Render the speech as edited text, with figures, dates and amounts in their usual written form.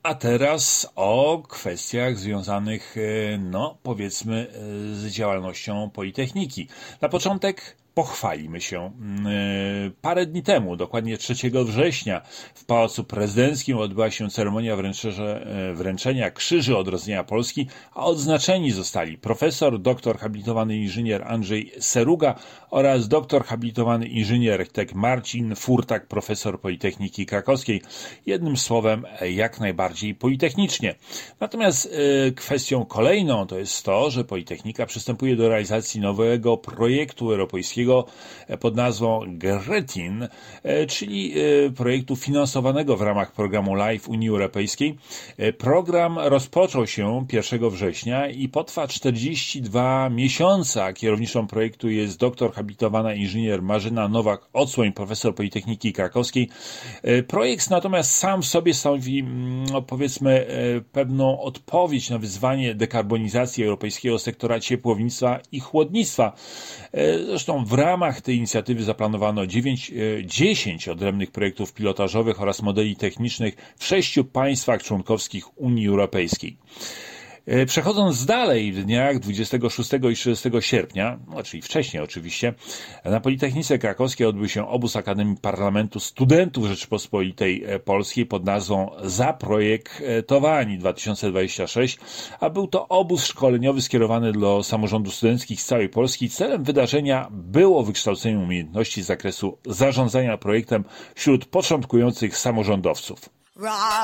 A teraz o kwestiach związanych, powiedzmy, z działalnością Politechniki. Na początek pochwalimy się. Parę dni temu, dokładnie 3 września, w Pałacu Prezydenckim odbyła się ceremonia wręczenia Krzyży Odrodzenia Polski, a odznaczeni zostali profesor, doktor habilitowany inżynier Andrzej Seruga oraz doktor habilitowany inżynier architekt Marcin Furtak, profesor Politechniki Krakowskiej. Jednym słowem, jak najbardziej politechnicznie. Natomiast kwestią kolejną to jest to, że Politechnika przystępuje do realizacji nowego projektu europejskiego pod nazwą GRETIN, czyli projektu finansowanego w ramach programu LIFE Unii Europejskiej. Program rozpoczął się 1 września i potrwa 42 miesiące, a kierowniczą projektu jest doktor habilitowana inżynier Marzena Nowak-Ocłoń, profesor Politechniki Krakowskiej. Projekt natomiast sam w sobie stanowi, powiedzmy, pewną odpowiedź na wyzwanie dekarbonizacji europejskiego sektora ciepłownictwa i chłodnictwa. Zresztą w ramach tej inicjatywy zaplanowano 10 odrębnych projektów pilotażowych oraz modeli technicznych w 6 państwach członkowskich Unii Europejskiej. Przechodząc dalej, w dniach 26 i 30 sierpnia, czyli wcześniej oczywiście, na Politechnice Krakowskiej odbył się obóz Akademii Parlamentu Studentów Rzeczypospolitej Polskiej pod nazwą Zaprojektowani 2026, a był to obóz szkoleniowy skierowany do samorządów studenckich z całej Polski. Celem wydarzenia było wykształcenie umiejętności z zakresu zarządzania projektem wśród początkujących samorządowców.